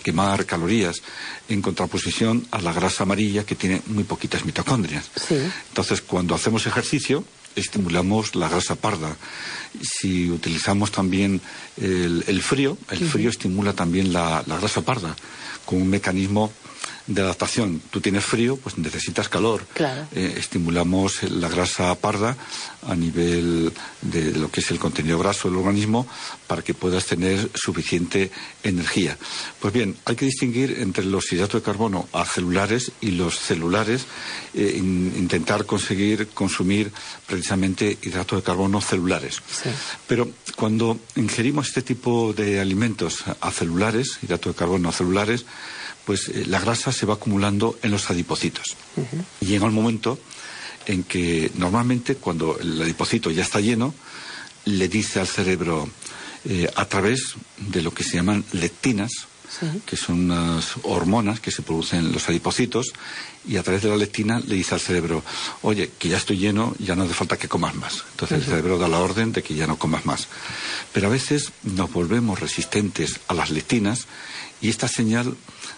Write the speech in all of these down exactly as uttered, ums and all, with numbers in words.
quemar calorías, en contraposición a la grasa amarilla, que tiene muy poquitas mitocondrias. Sí. Entonces, cuando hacemos ejercicio, estimulamos la grasa parda. Si utilizamos también el, el frío, el frío uh-huh. estimula también la, la grasa parda, con un mecanismo de adaptación. Tú tienes frío, pues necesitas calor. Claro. Eh, estimulamos la grasa parda a nivel de lo que es el contenido graso del organismo para que puedas tener suficiente energía. Pues bien, hay que distinguir entre los hidratos de carbono acelulares y los celulares, eh, in, intentar conseguir consumir precisamente hidratos de carbono celulares. Sí. Pero cuando ingerimos este tipo de alimentos acelulares, hidratos de carbono acelulares, pues eh, la grasa se va acumulando en los adipocitos. Uh-huh. Y llega un momento en que normalmente cuando el adipocito ya está lleno, le dice al cerebro, eh, a través de lo que se llaman lectinas, sí. que son unas hormonas que se producen en los adipocitos, y a través de la lectina le dice al cerebro, oye, que ya estoy lleno, ya no hace falta que comas más. Entonces uh-huh. el cerebro da la orden de que ya no comas más. Pero a veces nos volvemos resistentes a las lectinas y esta señal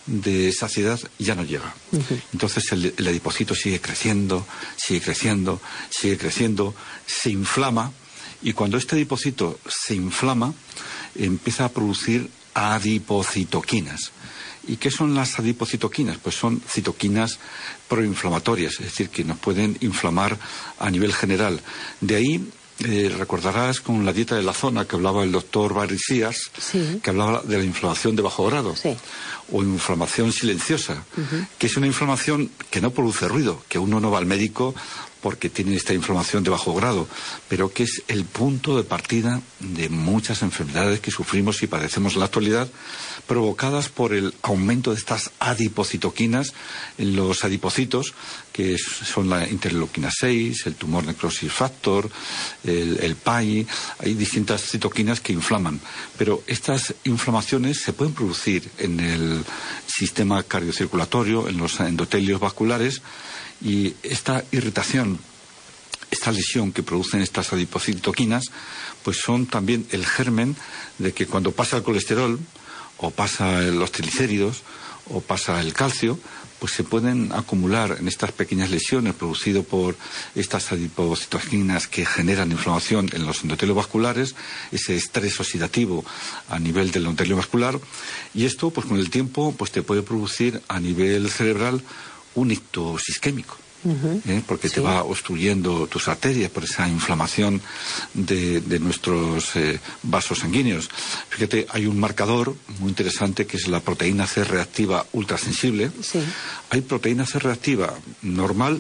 de saciedad ya no llega. Uh-huh. Entonces el, el adipocito sigue creciendo, sigue creciendo, sigue creciendo, se inflama, y cuando este adipocito se inflama, empieza a producir adipocitoquinas. ¿Y qué son las adipocitoquinas? Pues son citoquinas proinflamatorias, es decir, que nos pueden inflamar a nivel general. De ahí Eh, recordarás con la dieta de la zona que hablaba el doctor Barricías, sí. que hablaba de la inflamación de bajo grado, sí. o inflamación silenciosa, uh-huh. que es una inflamación que no produce ruido, que uno no va al médico porque tiene esta inflamación de bajo grado, pero que es el punto de partida de muchas enfermedades que sufrimos y padecemos en la actualidad, provocadas por el aumento de estas adipocitoquinas en los adipocitos, que son la interleuquina seis, el tumor necrosis factor, el, el P A I. Hay distintas citoquinas que inflaman, pero estas inflamaciones se pueden producir en el sistema cardiocirculatorio, en los endotelios vasculares, y esta irritación, esta lesión que producen estas adipocitoquinas, pues son también el germen de que cuando pasa el colesterol, o pasa los triglicéridos, o pasa el calcio, pues se pueden acumular en estas pequeñas lesiones producidas por estas adipocitoquinas que generan inflamación en los endotelios vasculares, ese estrés oxidativo a nivel del endotelio vascular, y esto, pues con el tiempo, pues te puede producir a nivel cerebral un ictus isquémico. Uh-huh. ¿eh? Porque sí. te va obstruyendo tus arterias por esa inflamación de, de nuestros eh, vasos sanguíneos. Fíjate, hay un marcador muy interesante que es la proteína C reactiva ultrasensible. Sí. Hay proteína C reactiva normal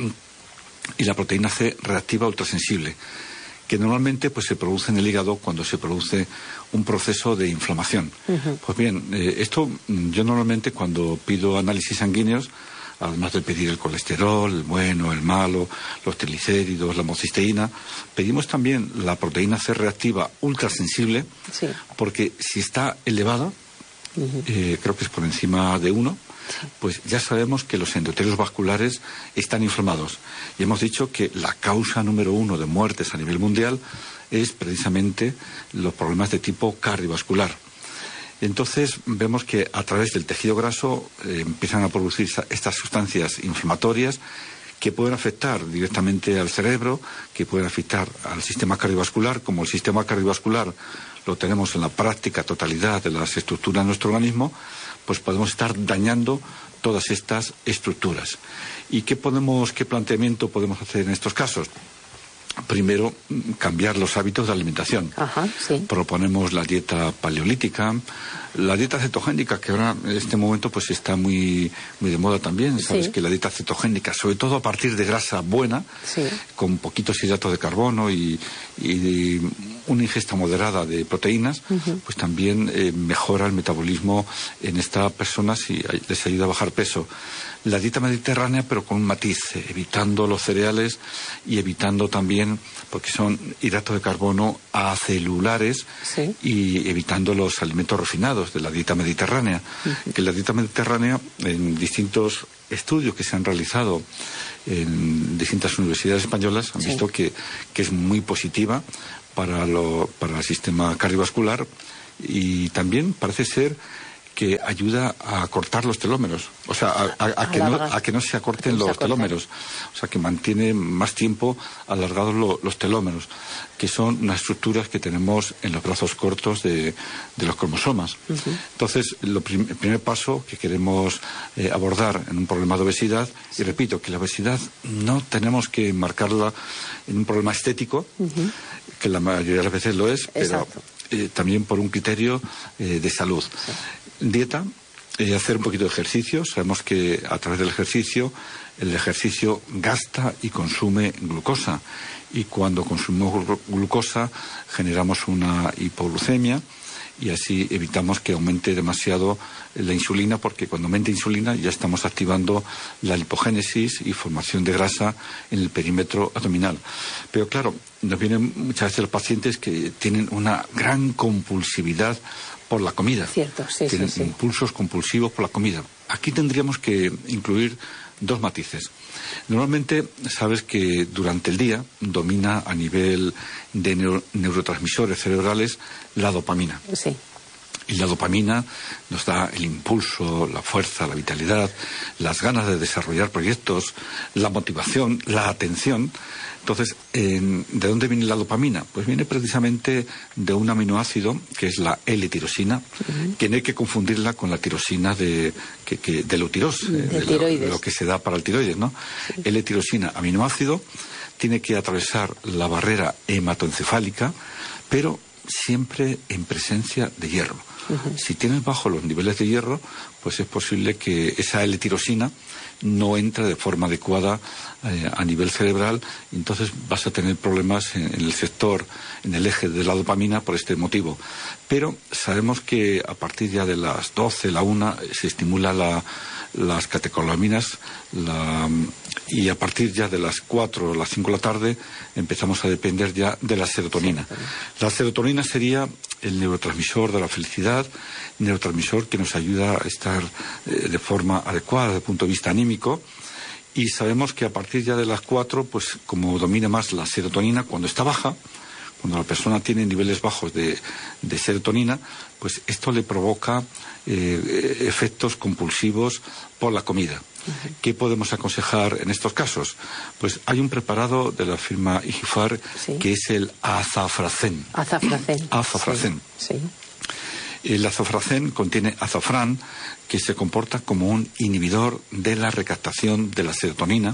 y la proteína C reactiva ultrasensible, que normalmente pues se produce en el hígado cuando se produce un proceso de inflamación. Uh-huh. Pues bien, eh, esto yo normalmente cuando pido análisis sanguíneos, además de pedir el colesterol, el bueno, el malo, los triglicéridos, la homocisteína, pedimos también la proteína C reactiva ultrasensible, sí. porque si está elevada, uh-huh. eh, creo que es por encima de uno, sí. pues ya sabemos que los endotelios vasculares están inflamados. Y hemos dicho que la causa número uno de muertes a nivel mundial es precisamente los problemas de tipo cardiovascular. Entonces vemos que a través del tejido graso eh, empiezan a producir estas sustancias inflamatorias que pueden afectar directamente al cerebro, que pueden afectar al sistema cardiovascular. Como el sistema cardiovascular lo tenemos en la práctica totalidad de las estructuras de nuestro organismo, pues podemos estar dañando todas estas estructuras. ¿Y qué podemos, qué planteamiento podemos hacer en estos casos? Primero, cambiar los hábitos de alimentación. Ajá, sí. Proponemos la dieta paleolítica, la dieta cetogénica, que ahora en este momento pues está muy muy de moda también. Sabes sí. que la dieta cetogénica, sobre todo a partir de grasa buena, sí. con poquitos hidratos de carbono y, y una ingesta moderada de proteínas, uh-huh. pues también eh, mejora el metabolismo en estas personas y les ayuda a bajar peso. La dieta mediterránea, pero con un matiz, eh, evitando los cereales y evitando también, porque son hidratos de carbono acelulares, sí. y evitando los alimentos refinados de la dieta mediterránea. Uh-huh. Que la dieta mediterránea, en distintos estudios que se han realizado en distintas universidades españolas, han sí. visto que, que es muy positiva para, lo, para el sistema cardiovascular, y también parece ser que ayuda a cortar los telómeros, o sea, a, a, a, que, no, a que no se acorten los telómeros, o sea, que mantiene más tiempo alargados lo, los telómeros, que son unas estructuras que tenemos en los brazos cortos de, de los cromosomas. Uh-huh. Entonces, lo prim el primer paso que queremos eh, abordar en un problema de obesidad, y repito, que la obesidad no tenemos que marcarla en un problema estético, uh-huh. que la mayoría de las veces lo es, pero eh, también por un criterio eh, de salud. Sí. Dieta, eh, hacer un poquito de ejercicio. Sabemos que a través del ejercicio, el ejercicio gasta y consume glucosa. Y cuando consumimos glucosa, generamos una hipoglucemia y así evitamos que aumente demasiado la insulina, porque cuando aumenta insulina ya estamos activando la lipogénesis y formación de grasa en el perímetro abdominal. Pero claro, nos vienen muchas veces los pacientes que tienen una gran compulsividad por la comida. Cierto, sí, Tienen sí, sí. impulsos compulsivos por la comida. Aquí tendríamos que incluir dos matices. Normalmente sabes que durante el día domina a nivel de neuro neurotransmisores cerebrales la dopamina. Sí. Y la dopamina nos da el impulso, la fuerza, la vitalidad, las ganas de desarrollar proyectos, la motivación, la atención. Entonces, eh, ¿de dónde viene la dopamina? Pues viene precisamente de un aminoácido que es la L-tirosina, uh-huh. que no hay que confundirla con la tirosina de, que, que, del utiros, de, eh, de, lo, de lo que se da para el tiroides, ¿no? Sí. L-tirosina, aminoácido, tiene que atravesar la barrera hematoencefálica, pero siempre en presencia de hierro. Uh-huh. Si tienes bajos los niveles de hierro, pues es posible que esa L-tirosina no entre de forma adecuada eh, a nivel cerebral, y entonces vas a tener problemas en, en el sector, en el eje de la dopamina por este motivo. Pero sabemos que a partir ya de las doce, la una, se estimula la, las catecolaminas, la, y a partir ya de las cuatro o las cinco de la tarde empezamos a depender ya de la serotonina. La serotonina sería el neurotransmisor de la felicidad, neurotransmisor que nos ayuda a estar eh, de forma adecuada desde el punto de vista anímico, y sabemos que a partir ya de las cuatro, pues como domina más la serotonina, cuando está baja, cuando la persona tiene niveles bajos de, de serotonina, pues esto le provoca eh, efectos compulsivos por la comida. Uh-huh. ¿Qué podemos aconsejar en estos casos? Pues hay un preparado de la firma Higifar, sí, que es el azafracén. Azafracén. Azafracén. Sí. Sí. El azafracén contiene azafrán, que se comporta como un inhibidor de la recaptación de la serotonina,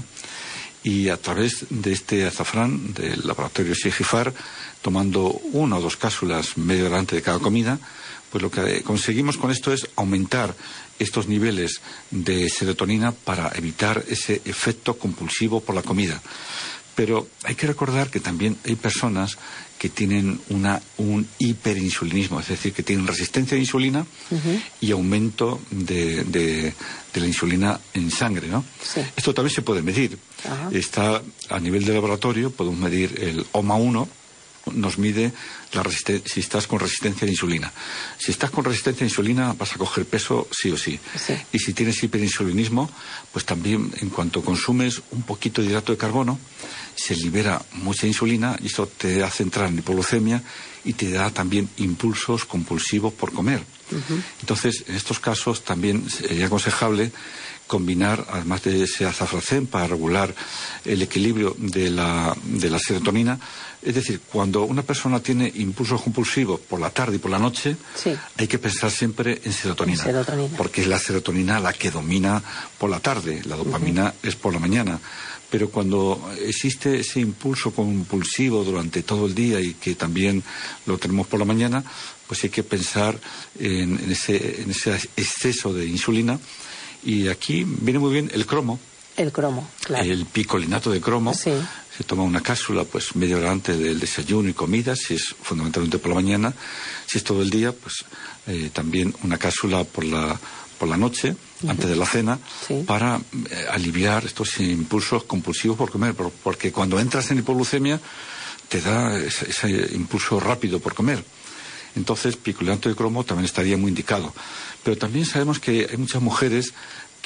y a través de este azafrán del laboratorio Higifar, tomando una o dos cápsulas media hora antes de cada comida, pues lo que conseguimos con esto es aumentar estos niveles de serotonina para evitar ese efecto compulsivo por la comida. Pero hay que recordar que también hay personas que tienen una, un hiperinsulinismo, es decir, que tienen resistencia a la insulina, uh-huh, y aumento de, de, de la insulina en sangre, ¿no? Sí. Esto también se puede medir. Uh-huh. Está a nivel de laboratorio, podemos medir el O M A uno, nos mide la si estás con resistencia a la insulina. Si estás con resistencia a la insulina vas a coger peso sí o sí. Sí. Y si tienes hiperinsulinismo, pues también en cuanto consumes un poquito de hidrato de carbono, se libera mucha insulina y eso te hace entrar en hipoglucemia y te da también impulsos compulsivos por comer. Uh-huh. Entonces, en estos casos también sería aconsejable combinar, además de ese azafracén, para regular el equilibrio de la, de la serotonina. Es decir, cuando una persona tiene impulsos compulsivos por la tarde y por la noche, sí, hay que pensar siempre en serotonina, en serotonina, porque es la serotonina la que domina por la tarde, la dopamina uh-huh, es por la mañana. Pero cuando existe ese impulso compulsivo durante todo el día y que también lo tenemos por la mañana, pues hay que pensar en, en, ese, en ese exceso de insulina. Y aquí viene muy bien el cromo. El cromo, claro. El picolinato de cromo. Sí. Se toma una cápsula pues media hora antes del desayuno y comida, si es fundamentalmente por la mañana. Si es todo el día, pues eh, también una cápsula por la, por la noche, uh-huh, antes de la cena, sí, para eh, aliviar estos impulsos compulsivos por comer. Porque cuando entras en hipoglucemia, te da ese, ese impulso rápido por comer. Entonces, picolinato de cromo también estaría muy indicado. Pero también sabemos que hay muchas mujeres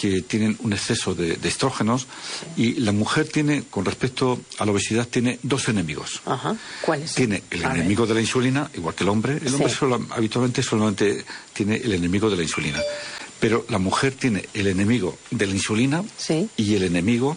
que tienen un exceso de, de estrógenos, sí. Y la mujer tiene, con respecto a la obesidad, tiene dos enemigos. Ajá. ¿Cuáles? Tiene el a enemigo ver. de la insulina, igual que el hombre. El hombre sí. solo, habitualmente solamente tiene el enemigo de la insulina. Pero la mujer tiene el enemigo de la insulina, sí. Y el enemigo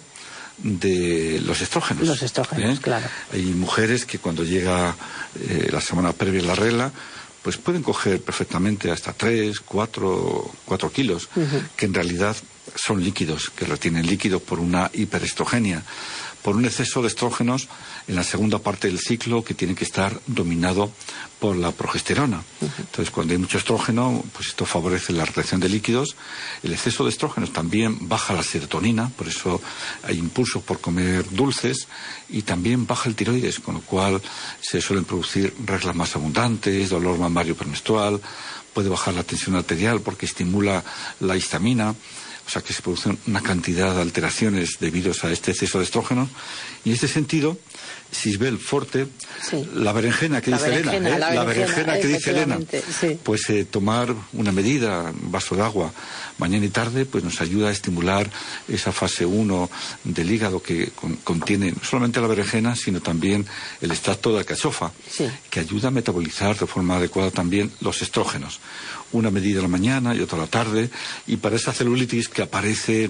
de los estrógenos. Los estrógenos, ¿eh? Claro. Hay mujeres que cuando llega eh, la semana previa a la regla, pues pueden coger perfectamente hasta tres, cuatro, cuatro kilos, uh-huh. Que en realidad son líquidos, que retienen líquidos por una hiperestrogenia, por un exceso de estrógenos en la segunda parte del ciclo que tiene que estar dominado por la progesterona. Uh-huh. Entonces, cuando hay mucho estrógeno, pues esto favorece la retención de líquidos. El exceso de estrógenos también baja la serotonina, por eso hay impulsos por comer dulces, y también baja el tiroides, con lo cual se suelen producir reglas más abundantes, dolor mamario premenstrual, puede bajar la tensión arterial porque estimula la histamina. O sea que se producen una cantidad de alteraciones debidos a este exceso de estrógeno. Y en este sentido, Sisbel Forte, sí. la berenjena que la dice berenjena, Elena, ¿eh? la, la berenjena, berenjena que dice Elena, sí. Pues eh, tomar una medida, un vaso de agua, mañana y tarde, pues nos ayuda a estimular esa fase uno del hígado que con, contiene no solamente la berenjena, sino también el extracto de alcachofa, sí. Que ayuda a metabolizar de forma adecuada también los estrógenos. Una medida a la mañana y otra a la tarde, y para esa celulitis que aparece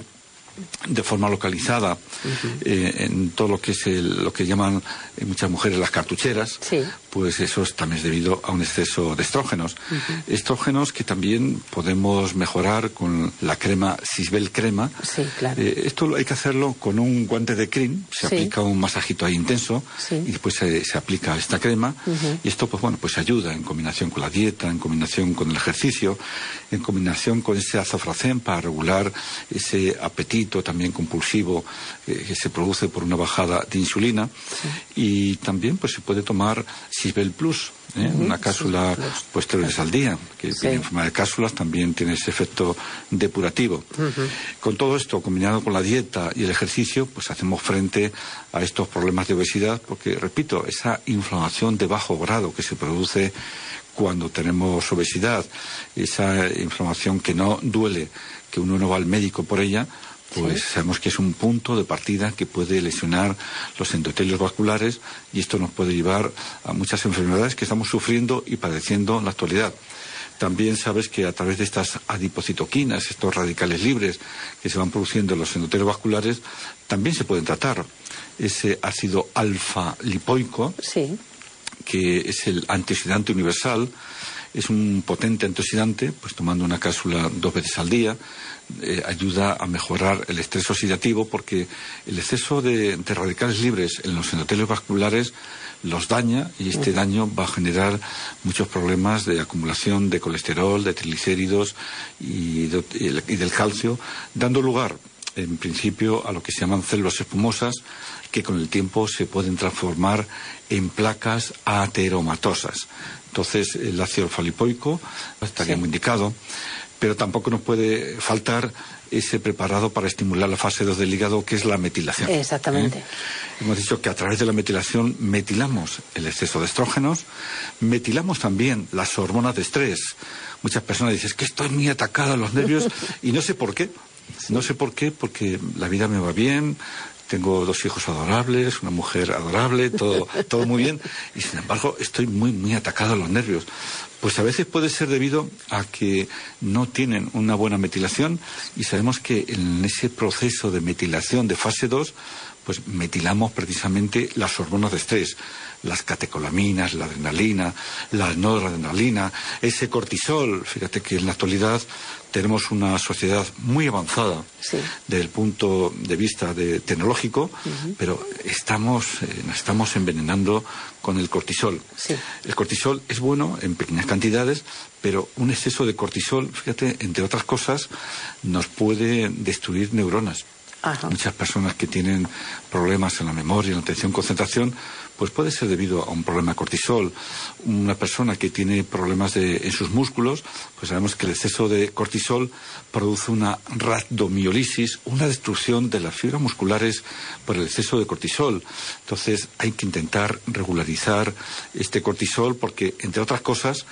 de forma localizada, uh-huh. eh, en todo lo que es el, lo que llaman eh, muchas mujeres las cartucheras, sí. Pues eso es, también es debido a un exceso de estrógenos. Uh-huh. Estrógenos que también podemos mejorar con la crema Sisbel Crema. Sí, claro. Eh, esto hay que hacerlo con un guante de crin, se sí. aplica un masajito ahí intenso, sí. Y después se, se aplica esta crema, uh-huh. Y esto pues bueno, pues ayuda en combinación con la dieta, en combinación con el ejercicio, en combinación con ese azafracén para regular ese apetito también compulsivo eh, que se produce por una bajada de insulina, sí. Y también pues se puede tomar Sisbel Plus, ¿eh? Uh-huh. Una cápsula, sí, pues tres veces al día, que sí. Viene en forma de cápsulas, también tiene ese efecto depurativo. Uh-huh. Con todo esto, combinado con la dieta y el ejercicio, pues hacemos frente a estos problemas de obesidad, porque, repito, esa inflamación de bajo grado que se produce cuando tenemos obesidad, esa inflamación que no duele, que uno no va al médico por ella, pues sí. Sabemos que es un punto de partida que puede lesionar los endotelios vasculares, y esto nos puede llevar a muchas enfermedades que estamos sufriendo y padeciendo en la actualidad. También sabes que a través de estas adipocitoquinas, estos radicales libres que se van produciendo en los endotelios vasculares, también se pueden tratar. Ese ácido alfa lipoico, sí. Que es el antioxidante universal, es un potente antioxidante, pues tomando una cápsula dos veces al día, eh, ayuda a mejorar el estrés oxidativo, porque el exceso de, de radicales libres en los endotelios vasculares los daña, y este daño va a generar muchos problemas de acumulación de colesterol, de triglicéridos y, de, y del calcio, dando lugar en principio a lo que se llaman células espumosas, que con el tiempo se pueden transformar en placas ateromatosas. Entonces, el ácido alfa-lipoico estaría sí. muy indicado, pero tampoco nos puede faltar ese preparado para estimular la fase dos del hígado, que es la metilación. Exactamente. ¿Eh? Hemos dicho que a través de la metilación metilamos el exceso de estrógenos, metilamos también las hormonas de estrés. Muchas personas dicen, es que estoy muy atacada a los nervios, y no sé por qué. Sí. No sé por qué, porque la vida me va bien, tengo dos hijos adorables, una mujer adorable, todo, todo muy bien, y sin embargo estoy muy, muy atacado a los nervios. Pues a veces puede ser debido a que no tienen una buena metilación, y sabemos que en ese proceso de metilación de fase dos, pues metilamos precisamente las hormonas de estrés, las catecolaminas, la adrenalina, la noradrenalina, ese cortisol. Fíjate que en la actualidad tenemos una sociedad muy avanzada, sí. Desde el punto de vista de, tecnológico, uh-huh. Pero estamos, eh, nos estamos envenenando con el cortisol. Sí. El cortisol es bueno en pequeñas cantidades, pero un exceso de cortisol, fíjate, entre otras cosas, nos puede destruir neuronas. Ajá. Muchas personas que tienen problemas en la memoria, en la atención, concentración, pues puede ser debido a un problema de cortisol. Una persona que tiene problemas de, en sus músculos, pues sabemos que el exceso de cortisol produce una rhabdomiólisis, una destrucción de las fibras musculares por el exceso de cortisol. Entonces hay que intentar regularizar este cortisol, porque, entre otras cosas,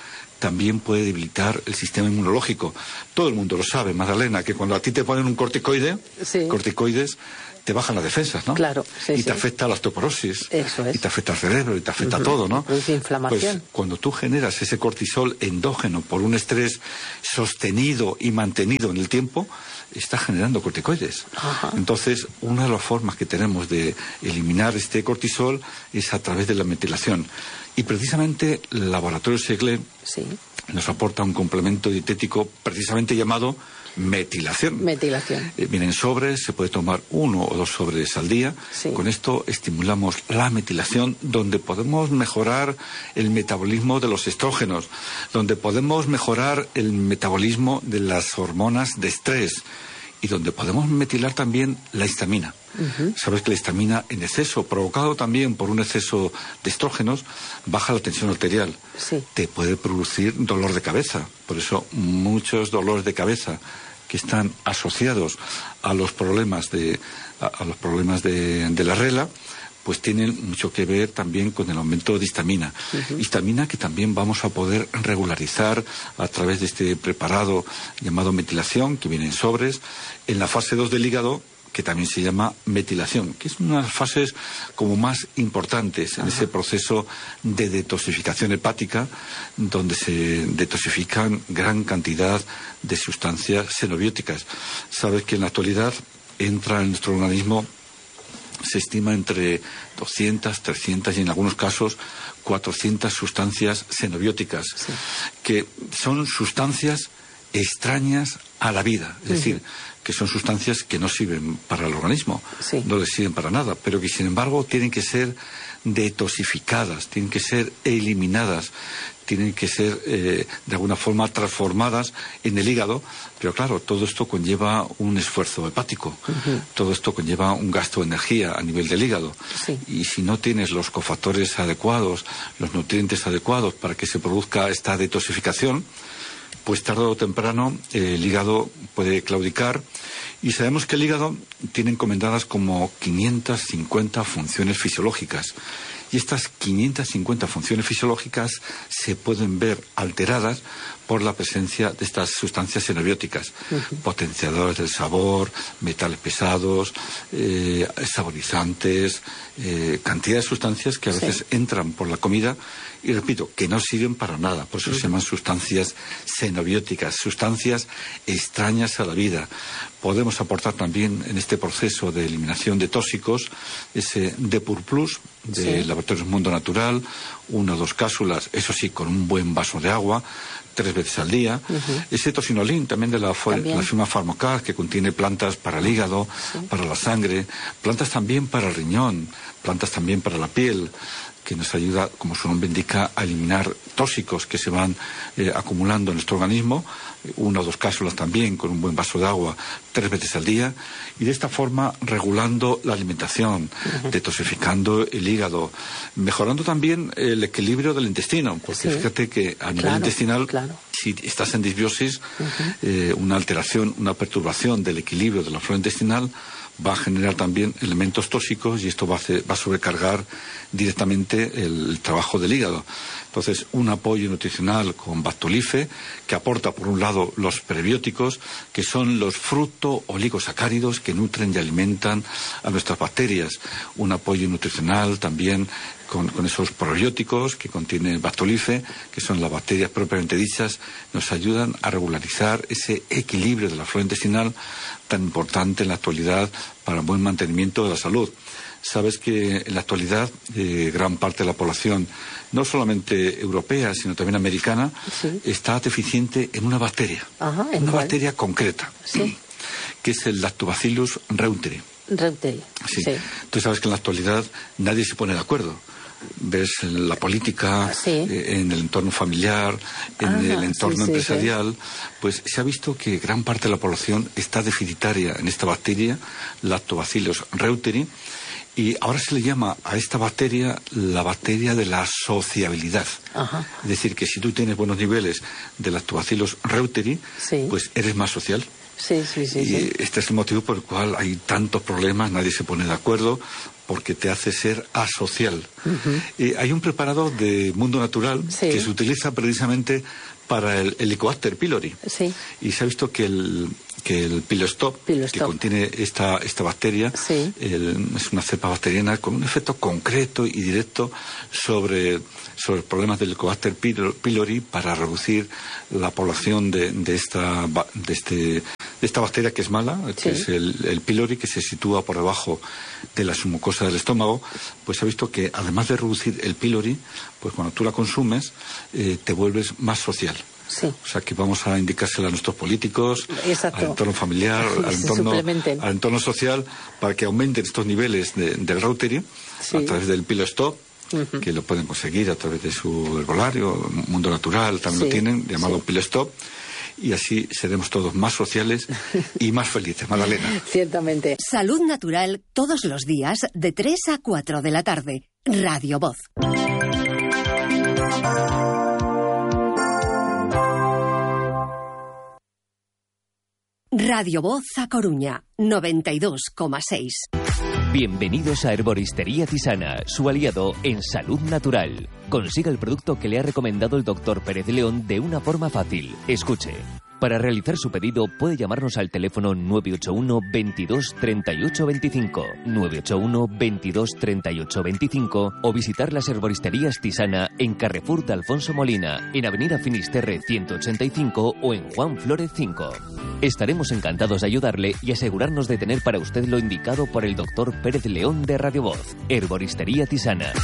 también puede debilitar el sistema inmunológico. Todo el mundo lo sabe, Magdalena, que cuando a ti te ponen un corticoide, sí. corticoides, te bajan las defensas, ¿no? Claro, sí, y sí. te afecta la osteoporosis. Eso es. Y te afecta al cerebro, y te afecta uh-huh. todo, ¿no? Produce inflamación. Pues cuando tú generas ese cortisol endógeno por un estrés sostenido y mantenido en el tiempo, estás generando corticoides. Uh-huh. Entonces, una de las formas que tenemos de eliminar este cortisol es a través de la metilación. Y precisamente el laboratorio Segle sí. nos aporta un complemento dietético precisamente llamado metilación. Metilación. Eh, vienen sobres, se puede tomar uno o dos sobres al día. Sí. Con esto estimulamos la metilación, donde podemos mejorar el metabolismo de los estrógenos, donde podemos mejorar el metabolismo de las hormonas de estrés y donde podemos metilar también la histamina. Uh-huh. Sabes que la histamina en exceso, provocado también por un exceso de estrógenos, baja la tensión arterial. Sí. Te puede producir dolor de cabeza. Por eso muchos dolores de cabeza que están asociados a los problemas de, a, a los problemas de, de la regla, pues tienen mucho que ver también con el aumento de histamina. Uh-huh. Histamina que también vamos a poder regularizar a través de este preparado llamado metilación, que viene en sobres, en la fase dos del hígado, que también se llama metilación, que es una de las fases como más importantes en Ajá. ese proceso de detoxificación hepática, donde se detoxifican gran cantidad de sustancias xenobióticas. Sabes que en la actualidad entra en nuestro organismo, se estima entre doscientas, trescientas y en algunos casos cuatrocientas sustancias xenobióticas, sí. que son sustancias extrañas a la vida, es uh-huh. decir, que son sustancias que no sirven para el organismo, sí. no les sirven para nada, pero que sin embargo tienen que ser detoxificadas, tienen que ser eliminadas, tienen que ser eh, de alguna forma transformadas en el hígado, pero claro, todo esto conlleva un esfuerzo hepático, uh-huh. todo esto conlleva un gasto de energía a nivel del hígado, sí. y si no tienes los cofactores adecuados, los nutrientes adecuados para que se produzca esta detoxificación, pues tarde o temprano eh, el hígado puede claudicar, y sabemos que el hígado tiene encomendadas como quinientas cincuenta funciones fisiológicas, y estas quinientas cincuenta funciones fisiológicas se pueden ver alteradas por la presencia de estas sustancias xenobióticas, uh-huh. potenciadores del sabor, metales pesados, eh, saborizantes, eh, cantidad de sustancias que a veces sí. entran por la comida y, repito, que no sirven para nada. Por eso uh-huh. se llaman sustancias xenobióticas, sustancias extrañas a la vida. Podemos aportar también en este proceso de eliminación de tóxicos ese Depur Plus de sí. Laboratorios Mundo Natural, una o dos cápsulas, eso sí, con un buen vaso de agua, tres veces al día. Uh-huh. Ese tocinolín también de la, también. la firma Pharmacar, que contiene plantas para el hígado, sí. para la sangre, plantas también para el riñón, plantas también para la piel, que nos ayuda, como su nombre indica, a eliminar tóxicos que se van eh, acumulando en nuestro organismo, una o dos cápsulas también con un buen vaso de agua tres veces al día, y de esta forma regulando la alimentación, uh-huh. detoxificando el hígado, mejorando también el equilibrio del intestino, porque sí. fíjate que a nivel claro, intestinal, claro. si estás en disbiosis, uh-huh. eh, una alteración, una perturbación del equilibrio de la flora intestinal va a generar también elementos tóxicos, y esto va a, hacer, va a sobrecargar directamente el, el trabajo del hígado. Entonces, un apoyo nutricional con Bactolife, que aporta, por un lado, los prebióticos, que son los fruto-oligosacáridos que nutren y alimentan a nuestras bacterias. Un apoyo nutricional también con, con esos probióticos que contiene Bactolife, que son las bacterias propiamente dichas, nos ayudan a regularizar ese equilibrio de la flora intestinal tan importante en la actualidad para el buen mantenimiento de la salud. Sabes que en la actualidad eh, gran parte de la población, no solamente europea, sino también americana, sí. está deficiente en una bacteria, Ajá, ¿en una cuál? bacteria concreta, ¿Sí? que es el Lactobacillus reuteri. Reuteri, sí. sí. Tú sabes que en la actualidad nadie se pone de acuerdo. Ves en la política, sí. eh, en el entorno familiar, en ah, el entorno sí, sí, empresarial, sí. pues se ha visto que gran parte de la población está deficitaria en esta bacteria, Lactobacillus reuteri, y ahora se le llama a esta bacteria la bacteria de la sociabilidad. Ajá. Es decir, que si tú tienes buenos niveles de Lactobacillus reuteri, sí. pues eres más social. Sí, sí, sí, y sí. este es el motivo por el cual hay tantos problemas, nadie se pone de acuerdo, porque te hace ser asocial. Uh-huh. Eh, hay un preparado de Mundo Natural sí. que se utiliza precisamente para el Helicobacter pylori. Sí. Y se ha visto que el que el Pilostop, Pilostop. que contiene esta esta bacteria, sí. el, es una cepa bacteriana con un efecto concreto y directo sobre sobre problemas del Helicobacter pylori para reducir la población de, de esta de este de esta bacteria que es mala, que sí. es el, el pylori, que se sitúa por debajo de la submucosa del estómago. Pues se ha visto que además de reducir el pylori, pues cuando tú la consumes eh, te vuelves más social. Sí. O sea que vamos a indicársela a nuestros políticos, Exacto. al entorno familiar, al entorno, al entorno social, para que aumenten estos niveles de, del Reuterio sí. a través del Pilostop, uh-huh. que lo pueden conseguir a través de su herbolario, Mundo Natural también sí. lo tienen, llamado sí. Pilostop. Y así seremos todos más sociales y más felices. Magdalena. Ciertamente. Salud Natural todos los días de tres a cuatro de la tarde. Radio Voz. Radio Voz a Coruña, noventa y dos coma seis. Bienvenidos a Herboristería Tisana, su aliado en salud natural. Consiga el producto que le ha recomendado el doctor Pérez León de una forma fácil. Escuche. Para realizar su pedido puede llamarnos al teléfono nueve ocho uno, veintidós, treinta y ocho veinticinco, nueve ocho uno, veintidós, treinta y ocho veinticinco o visitar las herboristerías Tisana en Carrefour de Alfonso Molina, en Avenida Finisterre ciento ochenta y cinco o en Juan Flórez cinco. Estaremos encantados de ayudarle y asegurarnos de tener para usted lo indicado por el doctor Pérez León de Radio Voz. Herboristería Tisana.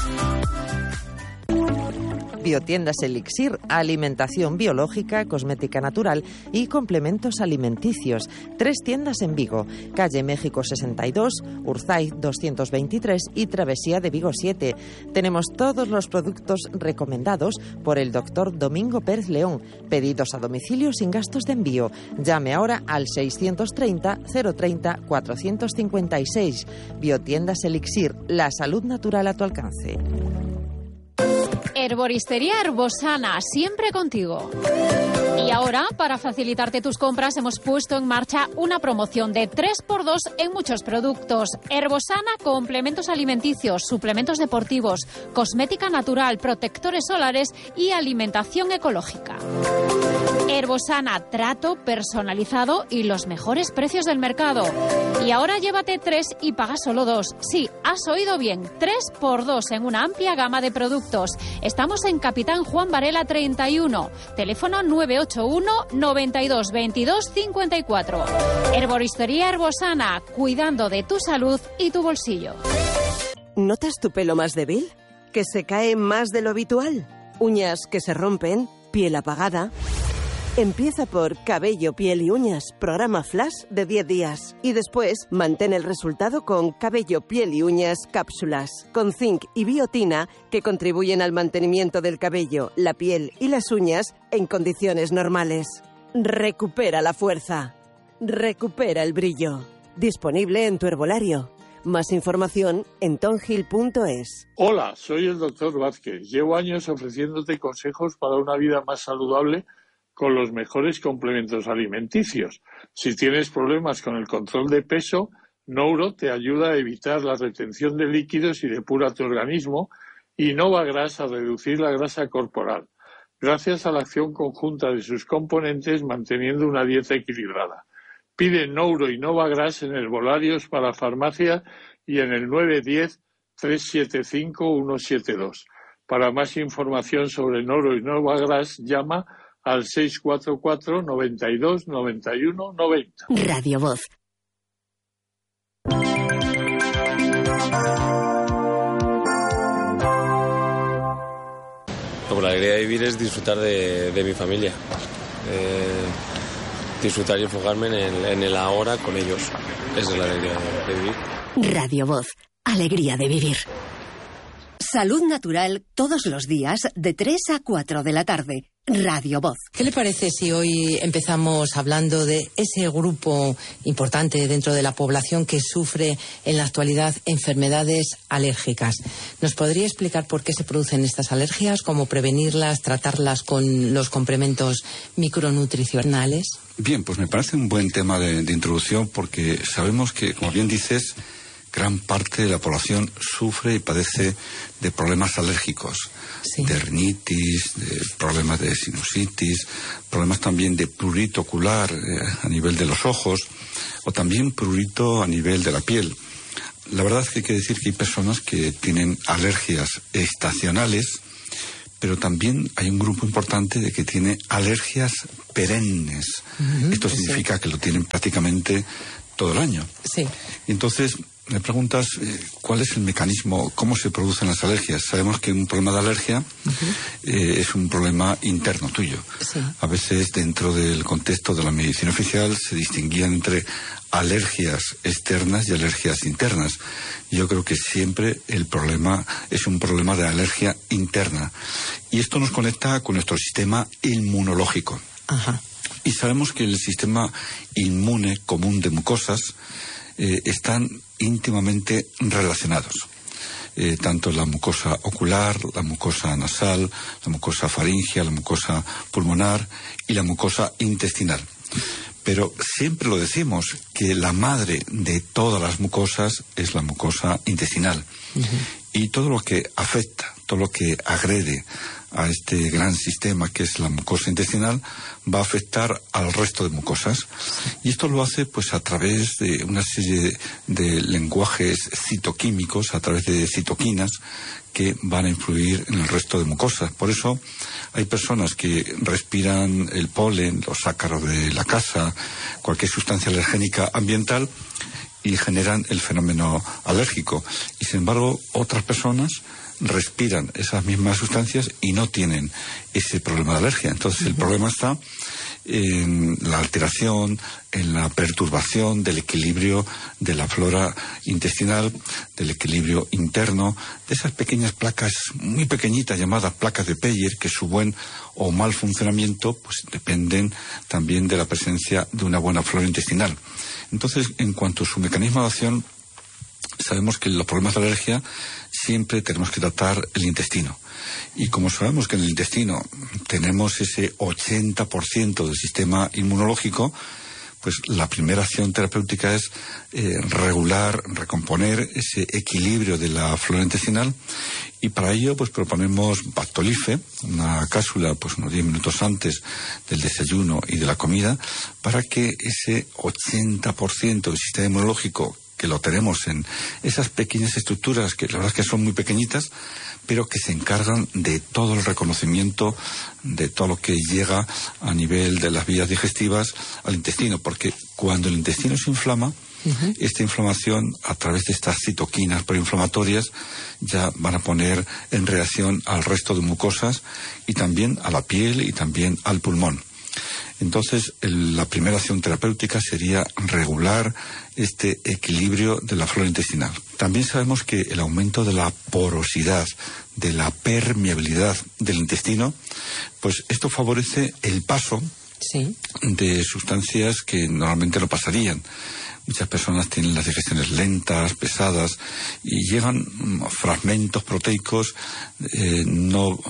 Biotiendas Elixir, alimentación biológica, cosmética natural y complementos alimenticios. Tres tiendas en Vigo, calle México sesenta y dos, Urzaiz doscientos veintitrés y Travesía de Vigo siete. Tenemos todos los productos recomendados por el doctor Domingo Pérez León. Pedidos a domicilio sin gastos de envío. Llame ahora al seiscientos treinta, cero treinta, cuatrocientos cincuenta y seis. Biotiendas Elixir, la salud natural a tu alcance. Herboristería Herbosana, siempre contigo. Y ahora, para facilitarte tus compras, hemos puesto en marcha una promoción de tres por dos en muchos productos. Herbosana, complementos alimenticios, suplementos deportivos, cosmética natural, protectores solares y alimentación ecológica. Herbosana, trato personalizado y los mejores precios del mercado. Y ahora llévate tres y paga solo dos. Sí, has oído bien, tres por dos en una amplia gama de productos. Estamos en Capitán Juan Varela treinta y uno, teléfono nueve ocho uno, noventa y dos, veintidós, cincuenta y cuatro. Herboristería Herbosana, cuidando de tu salud y tu bolsillo. ¿Notas tu pelo más débil? ¿Que se cae más de lo habitual? ¿Uñas que se rompen? ¿Piel apagada? Empieza por Cabello, Piel y Uñas, programa flash de diez días. Y después, mantén el resultado con Cabello, Piel y Uñas cápsulas, con zinc y biotina que contribuyen al mantenimiento del cabello, la piel y las uñas en condiciones normales. Recupera la fuerza. Recupera el brillo. Disponible en tu herbolario. Más información en tonhill punto es. Hola, soy el doctor Vázquez. Llevo años ofreciéndote consejos para una vida más saludable con los mejores complementos alimenticios. Si tienes problemas con el control de peso, Nouro te ayuda a evitar la retención de líquidos y depura tu organismo, y Novagras a reducir la grasa corporal, gracias a la acción conjunta de sus componentes manteniendo una dieta equilibrada. Pide Nouro y Novagras en herbolarios para farmacia y en el nueve uno cero, tres siete cinco, uno siete dos. Para más información sobre Nouro y Novagras, llama al seis cuatro cuatro, noventa y dos, noventa y uno, noventa. Radio Voz. Como la alegría de vivir es disfrutar de, de mi familia. Eh, disfrutar y enfocarme en el, en el ahora con ellos. Esa es la alegría de, de vivir. Radio Voz. Alegría de vivir. Salud natural todos los días de tres a cuatro de la tarde. Radio Voz. ¿Qué le parece si hoy empezamos hablando de ese grupo importante dentro de la población que sufre en la actualidad enfermedades alérgicas? ¿Nos podría explicar por qué se producen estas alergias, cómo prevenirlas, tratarlas con los complementos micronutricionales? Bien, pues me parece un buen tema de, de introducción porque sabemos que, como bien dices, gran parte de la población sufre y padece de problemas alérgicos, sí. de rinitis, de problemas de sinusitis, problemas también de prurito ocular eh, a nivel de los ojos, o también prurito a nivel de la piel. La verdad es que hay que decir que hay personas que tienen alergias estacionales, pero también hay un grupo importante de que tiene alergias perennes. Uh-huh, Esto significa sí. que lo tienen prácticamente todo el año. Sí. Y entonces me preguntas eh, cuál es el mecanismo, cómo se producen las alergias. Sabemos que un problema de alergia uh-huh. eh, es un problema interno tuyo. Sí. A veces dentro del contexto de la medicina oficial se distinguían entre alergias externas y alergias internas. Yo creo que siempre el problema es un problema de alergia interna. Y esto nos conecta con nuestro sistema inmunológico. Ajá. Y sabemos que el sistema inmune común de mucosas eh, están íntimamente relacionados. Eh, tanto la mucosa ocular, la mucosa nasal, la mucosa faríngea, la mucosa pulmonar y la mucosa intestinal. Pero siempre lo decimos, que la madre de todas las mucosas es la mucosa intestinal. Uh-huh. Y todo lo que afecta, todo lo que agrede a este gran sistema que es la mucosa intestinal va a afectar al resto de mucosas. Y esto lo hace pues a través de una serie de lenguajes citoquímicos, a través de citoquinas que van a influir en el resto de mucosas. Por eso hay personas que respiran el polen, los ácaros de la casa, cualquier sustancia alergénica ambiental y generan el fenómeno alérgico. Y sin embargo, otras personas respiran esas mismas sustancias y no tienen ese problema de alergia. Entonces el problema está en la alteración, en la perturbación del equilibrio de la flora intestinal, del equilibrio interno, de esas pequeñas placas muy pequeñitas llamadas placas de Peyer, que su buen o mal funcionamiento pues dependen también de la presencia de una buena flora intestinal. Entonces, en cuanto a su mecanismo de acción, sabemos que los problemas de alergia siempre tenemos que tratar el intestino. Y como sabemos que en el intestino tenemos ese ochenta por ciento del sistema inmunológico, pues la primera acción terapéutica es eh, regular, recomponer ese equilibrio de la flora intestinal. Y para ello pues proponemos Bactolife, una cápsula pues unos diez minutos antes del desayuno y de la comida, para que ese ochenta por ciento del sistema inmunológico, que lo tenemos en esas pequeñas estructuras que la verdad es que son muy pequeñitas, pero que se encargan de todo el reconocimiento de todo lo que llega a nivel de las vías digestivas al intestino, porque cuando el intestino se inflama, uh-huh. esta inflamación a través de estas citoquinas proinflamatorias ya van a poner en reacción al resto de mucosas y también a la piel y también al pulmón. Entonces, el, la primera acción terapéutica sería regular este equilibrio de la flora intestinal. También sabemos que el aumento de la porosidad, de la permeabilidad del intestino, pues esto favorece el paso sí. de sustancias que normalmente no pasarían. Muchas personas tienen las digestiones lentas, pesadas, y llegan fragmentos proteicos eh, no,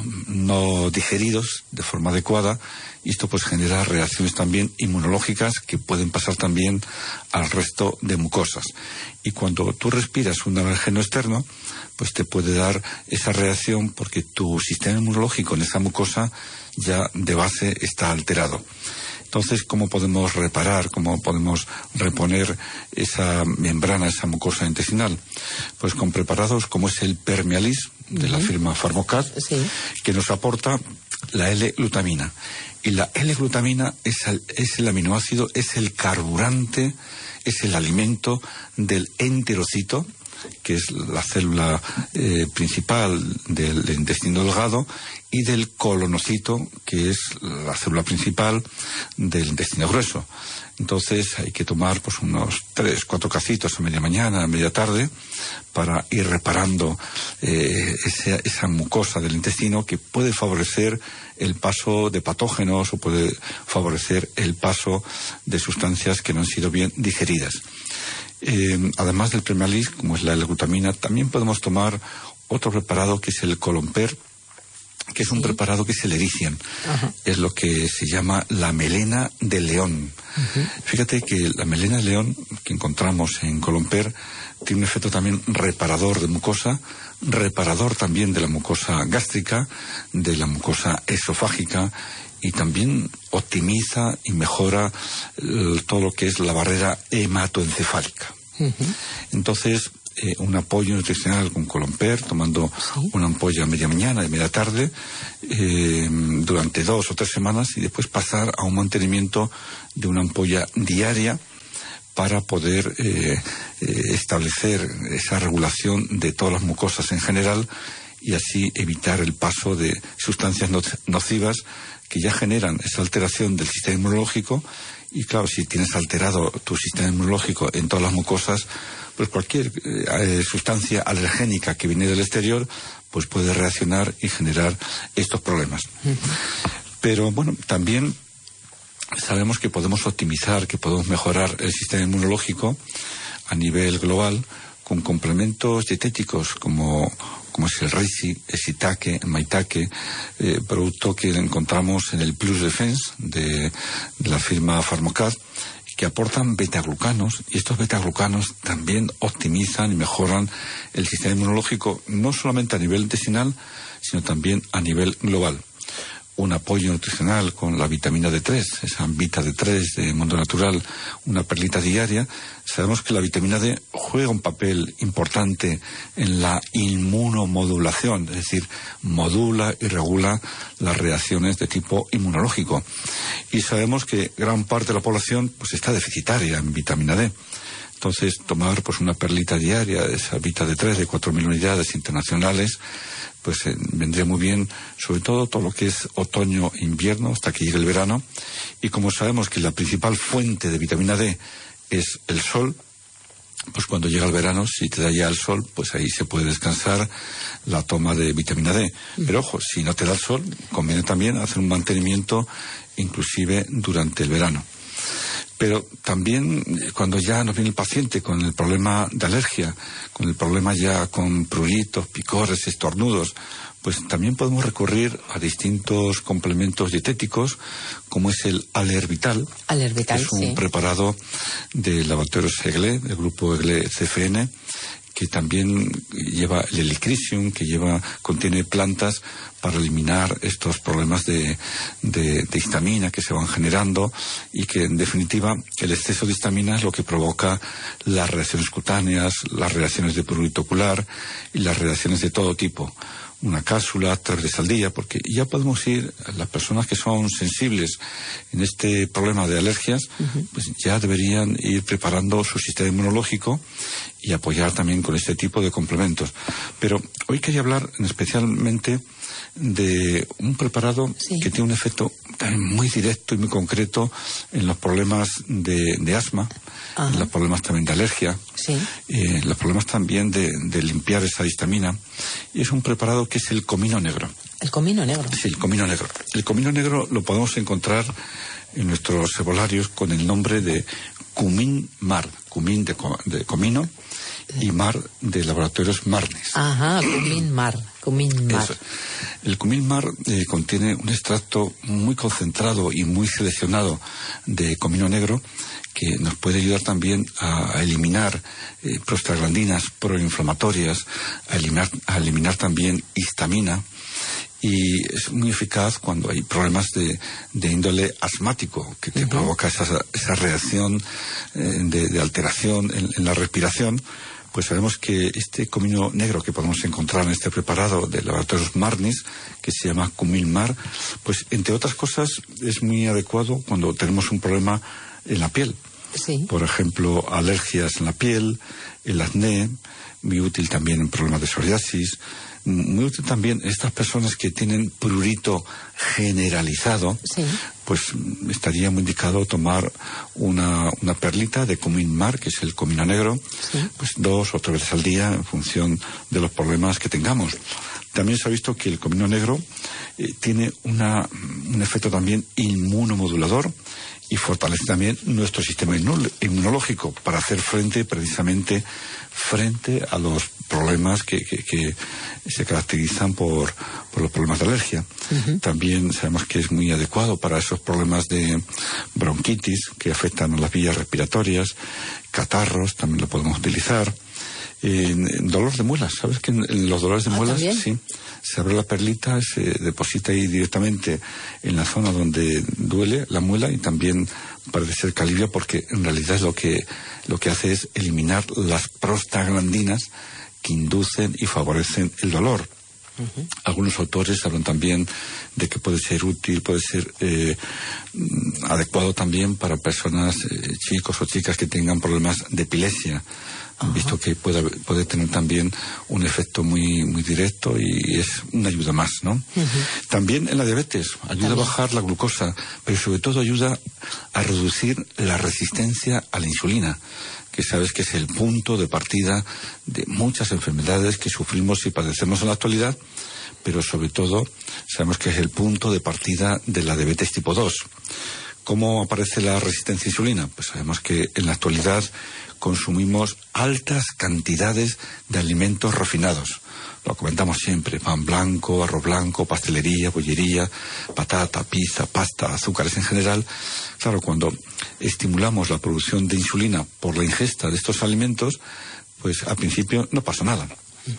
no digeridos de forma adecuada, y esto pues genera reacciones también inmunológicas que pueden pasar también al resto de mucosas. Y cuando tú respiras un alérgeno externo, pues te puede dar esa reacción porque tu sistema inmunológico en esa mucosa ya de base está alterado. Entonces, ¿cómo podemos reparar, cómo podemos reponer esa membrana, esa mucosa intestinal? Pues con preparados como es el Permealis, de uh-huh. la firma Pharmocat, sí. que nos aporta la L-glutamina. Y la L-glutamina es el, es el aminoácido, es el carburante, es el alimento del enterocito, que es la célula eh, principal del, del intestino delgado, y del colonocito, que es la célula principal del intestino grueso. Entonces hay que tomar pues unos tres, cuatro cacitos a media mañana, a media tarde, para ir reparando eh, esa, esa mucosa del intestino que puede favorecer el paso de patógenos o puede favorecer el paso de sustancias que no han sido bien digeridas. Eh, además del Permealis, como es la L-glutamina, también podemos tomar otro preparado que es el Colomper, que es un sí. preparado que se le dicen. Ajá. Es lo que se llama la melena de león. Uh-huh. Fíjate que la melena de león que encontramos en Colomper tiene un efecto también reparador de mucosa, reparador también de la mucosa gástrica, de la mucosa esofágica, y también optimiza y mejora eh, todo lo que es la barrera hematoencefálica. Uh-huh. Entonces, eh, un apoyo nutricional con Colomper, tomando ¿sí? una ampolla a media mañana y media tarde, eh, durante dos o tres semanas, y después pasar a un mantenimiento de una ampolla diaria para poder eh, eh, establecer esa regulación de todas las mucosas en general, y así evitar el paso de sustancias no- nocivas que ya generan esa alteración del sistema inmunológico. Y claro, si tienes alterado tu sistema inmunológico en todas las mucosas, pues cualquier eh, sustancia alergénica que viene del exterior pues puede reaccionar y generar estos problemas. Uh-huh. Pero bueno, también sabemos que podemos optimizar, que podemos mejorar el sistema inmunológico a nivel global con complementos dietéticos como como es el Reishi, el Shiitake, el Maitake, eh, producto que encontramos en el Plus Defense de, de la firma Pharmacad, que aportan betaglucanos, y estos betaglucanos también optimizan y mejoran el sistema inmunológico, no solamente a nivel intestinal, sino también a nivel global. Un apoyo nutricional con la vitamina D tres, esa Vita D tres de Mundo Natural, una perlita diaria. Sabemos que la vitamina D juega un papel importante en la inmunomodulación, es decir, modula y regula las reacciones de tipo inmunológico. Y sabemos que gran parte de la población pues está deficitaria en vitamina D. Entonces, tomar pues una perlita diaria de esa Vita D tres de cuatro mil unidades internacionales, pues eh, vendría muy bien, sobre todo todo lo que es otoño e invierno, hasta que llegue el verano. Y como sabemos que la principal fuente de vitamina D es el sol, pues cuando llega el verano, si te da ya el sol, pues ahí se puede descansar la toma de vitamina D. Pero ojo, si no te da el sol, conviene también hacer un mantenimiento inclusive durante el verano. Pero también cuando ya nos viene el paciente con el problema de alergia, con el problema ya con pruritos, picores, estornudos, pues también podemos recurrir a distintos complementos dietéticos, como es el Alervital. Alervital, que es un sí. preparado del laboratorio Egle, del grupo Egle C F N, que también lleva el Helichrysum, que lleva, contiene plantas para eliminar estos problemas de, de, de histamina que se van generando, y que en definitiva el exceso de histamina es lo que provoca las reacciones cutáneas, las reacciones de prurito ocular y las reacciones de todo tipo. Una cápsula tres veces al día, porque ya podemos ir, las personas que son sensibles en este problema de alergias, uh-huh. pues ya deberían ir preparando su sistema inmunológico y apoyar también con este tipo de complementos. Pero hoy quería hablar especialmente de un preparado sí. que tiene un efecto también muy directo y muy concreto en los problemas de, de asma, Ajá. en los problemas también de alergia, sí. eh, los problemas también de, de limpiar esa histamina. Y es un preparado que es el comino negro. ¿El comino negro? Sí, el comino negro. El comino negro lo podemos encontrar en nuestros herbolarios con el nombre de Cumin Mar. Cumin de, de comino y Mar de laboratorios Marnis. Ajá, Cumin Mar. Cumin Mar. Eso. El Cumin Mar eh, contiene un extracto muy concentrado y muy seleccionado de comino negro, que nos puede ayudar también a, a eliminar eh, prostaglandinas proinflamatorias, a eliminar, a eliminar también histamina, y es muy eficaz cuando hay problemas de, de índole asmático, que te uh-huh. provoca esa, esa reacción eh, de, de alteración en, en la respiración. Pues sabemos que este comino negro que podemos encontrar en este preparado de laboratorios Marnis, que se llama Cumin Mar, pues entre otras cosas es muy adecuado cuando tenemos un problema en la piel. Sí. Por ejemplo, alergias en la piel, el acné, muy útil también en problemas de psoriasis, muy útil también estas personas que tienen prurito generalizado, sí. pues estaría muy indicado tomar una, una perlita de Cumin Mar, que es el comino negro, sí. pues dos o tres veces al día en función de los problemas que tengamos. También se ha visto que el comino negro eh, tiene una, un efecto también inmunomodulador, y fortalece también nuestro sistema inmunológico para hacer frente precisamente frente a los problemas que, que, que se caracterizan por, por los problemas de alergia. Uh-huh. También sabemos que es muy adecuado para esos problemas de bronquitis que afectan a las vías respiratorias, catarros, también lo podemos utilizar. En, en dolor de muelas, ¿sabes que en, en los dolores de ah, muelas ¿también? Sí, se abre la perlita, se deposita ahí directamente en la zona donde duele la muela y también parece ser que alivia porque en realidad lo que lo que hace es eliminar las prostaglandinas que inducen y favorecen el dolor. Uh-huh. Algunos autores hablan también de que puede ser útil, puede ser eh, adecuado también para personas, eh, chicos o chicas que tengan problemas de epilepsia. Han visto que puede, puede tener también un efecto muy muy directo y es una ayuda más, ¿no? Uh-huh. También en la diabetes, ayuda también a bajar la glucosa, pero sobre todo ayuda a reducir la resistencia a la insulina, que sabes que es el punto de partida de muchas enfermedades que sufrimos y padecemos en la actualidad, pero sobre todo sabemos que es el punto de partida de la diabetes tipo dos. ¿Cómo aparece la resistencia a insulina? Pues sabemos que en la actualidad consumimos altas cantidades de alimentos refinados. Lo comentamos siempre, pan blanco, arroz blanco, pastelería, bollería, patata, pizza, pasta, azúcares en general. Claro, cuando estimulamos la producción de insulina por la ingesta de estos alimentos, pues al principio no pasa nada.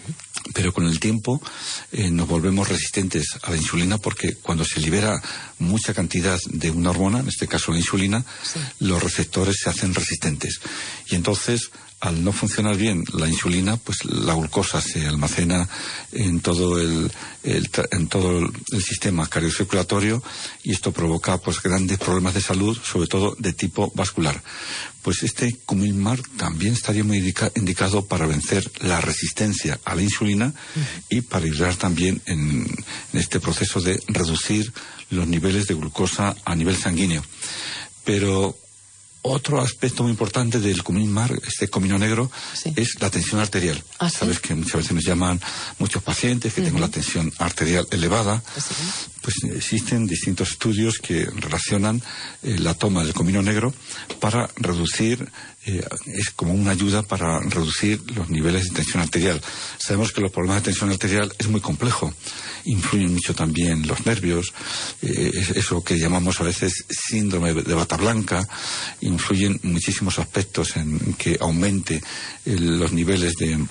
Pero con el tiempo eh, nos volvemos resistentes a la insulina porque cuando se libera mucha cantidad de una hormona, en este caso la insulina, sí, los receptores se hacen resistentes. Y entonces, al no funcionar bien la insulina, pues la glucosa se almacena en todo el, el en todo el sistema cardiocirculatorio y esto provoca pues grandes problemas de salud, sobre todo de tipo vascular. Pues este Cumilmar también estaría muy indica, indicado para vencer la resistencia a la insulina uh-huh. y para ayudar también en, en este proceso de reducir los niveles de glucosa a nivel sanguíneo. Pero otro aspecto muy importante del Cumilmar, este comino negro, sí, es la tensión arterial. ¿Ah, Sabes sí? que muchas veces nos llaman muchos pacientes que uh-huh. tengan la tensión arterial elevada. ¿Sí? Pues existen distintos estudios que relacionan eh, la toma del comino negro para reducir, eh, es como una ayuda para reducir los niveles de tensión arterial. Sabemos que los problemas de tensión arterial es muy complejo, influyen mucho también los nervios, eh, eso que llamamos a veces síndrome de bata blanca, influyen muchísimos aspectos en que aumente el, los niveles de,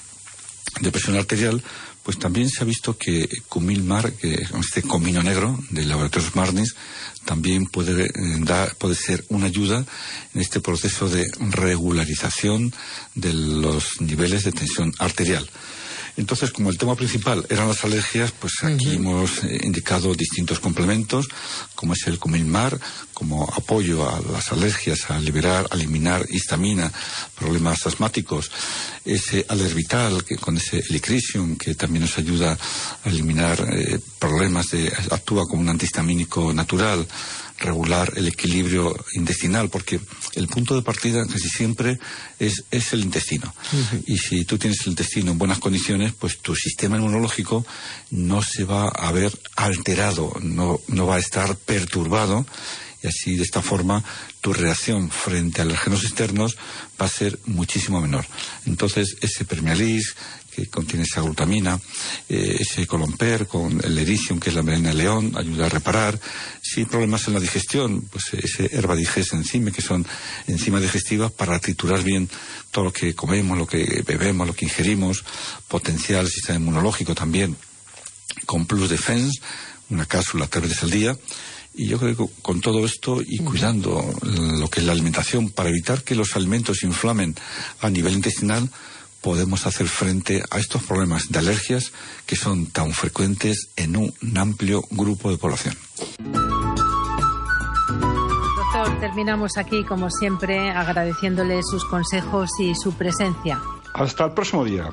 de presión arterial. Pues también se ha visto que Cumilmar, que este comino negro del laboratorio Marnis, también puede, eh, dar, puede ser una ayuda en este proceso de regularización de los niveles de tensión arterial. Entonces, como el tema principal eran las alergias, pues aquí uh-huh. hemos eh, indicado distintos complementos, como es el Cumilmar, como apoyo a las alergias, a liberar, a eliminar histamina, problemas asmáticos, ese Alervital, que con ese Elicrisium, que también nos ayuda a eliminar eh, problemas, de, actúa como un antihistamínico natural, regular el equilibrio intestinal, porque el punto de partida casi siempre es, es el intestino. Uh-huh. Y si tú tienes el intestino en buenas condiciones, pues tu sistema inmunológico no se va a ver alterado, no, no va a estar perturbado, y así de esta forma tu reacción frente a alérgenos externos va a ser muchísimo menor. Entonces ese Permealis, que contiene esa glutamina, eh, ese Colomper con el Lerisium, que es la melena de león, ayuda a reparar. Si hay problemas en la digestión, pues ese Herbadiges Enzyme, que son enzimas digestivas para triturar bien todo lo que comemos, lo que bebemos, lo que ingerimos, potenciar el sistema inmunológico también, con Plus Defense, una cápsula tres veces al día. Y yo creo que con todo esto y cuidando lo que es la alimentación, para evitar que los alimentos inflamen a nivel intestinal, podemos hacer frente a estos problemas de alergias que son tan frecuentes en un amplio grupo de población. Doctor, terminamos aquí, como siempre, agradeciéndole sus consejos y su presencia. Hasta el próximo día.